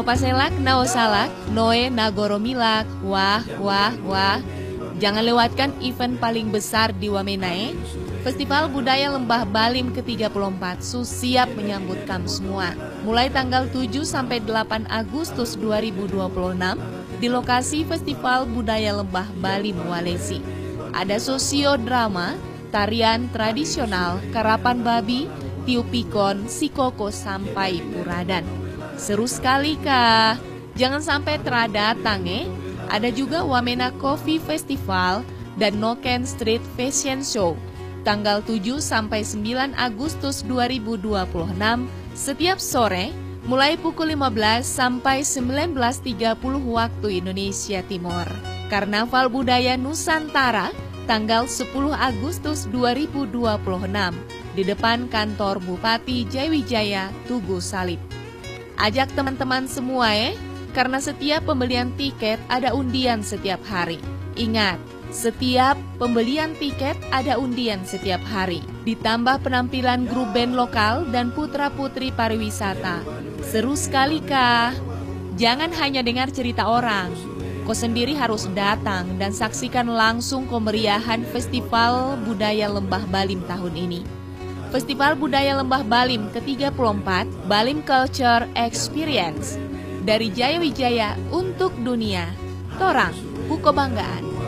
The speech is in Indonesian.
No paselak, naosalak, noe nagoromilak, wah, wah, wah. Jangan lewatkan event paling besar di Wamenae. Festival Budaya Lembah Balim ke-34 siap menyambut kamu semua. Mulai tanggal 7 sampai 8 Agustus 2026 di lokasi Festival Budaya Lembah Balim Walesi. Ada sosiodrama, tarian tradisional, karapan babi, tiup pikon, sikoko sampai puradan. Seru sekali kah? Jangan sampai terdatang Ada juga Wamena Coffee Festival dan Noken Street Fashion Show. Tanggal 7 sampai 9 Agustus 2026 setiap sore mulai pukul 15 sampai 19.30 waktu Indonesia Timur. Karnaval Budaya Nusantara tanggal 10 Agustus 2026 di depan kantor Bupati Jayawijaya Tugu Salib. Ajak teman-teman semua karena setiap pembelian tiket ada undian setiap hari. Ingat, setiap pembelian tiket ada undian setiap hari. Ditambah penampilan grup band lokal dan putra-putri pariwisata. Seru sekali kah? Jangan hanya dengar cerita orang. Kau sendiri harus datang dan saksikan langsung kemeriahan Festival Budaya Lembah Balim tahun ini. Festival Budaya Lembah Balim ke-34, Balim Culture Experience. Dari Jayawijaya untuk dunia, Torang Buko Banggaan.